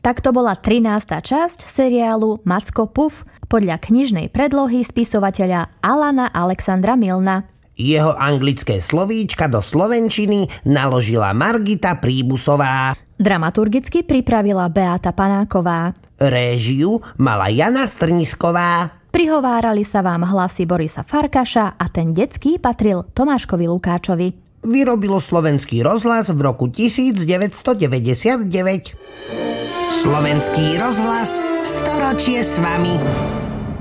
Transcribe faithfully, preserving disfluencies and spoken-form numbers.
Tak to bola trinásta časť seriálu Macko Puff podľa knižnej predlohy spisovateľa Alana Alexandra Milna. Jeho anglické slovíčka do slovenčiny naložila Margita Príbusová. Dramaturgicky pripravila Beáta Panáková. Réžiu mala Jana Strnisková. Prihovárali sa vám hlasy Borisa Farkaša a ten detský patril Tomáškovi Lukáčovi. Vyrobilo Slovenský rozhlas v roku devätnásťstodeväťdesiatdeväť. Slovenský rozhlas, storočie s vami.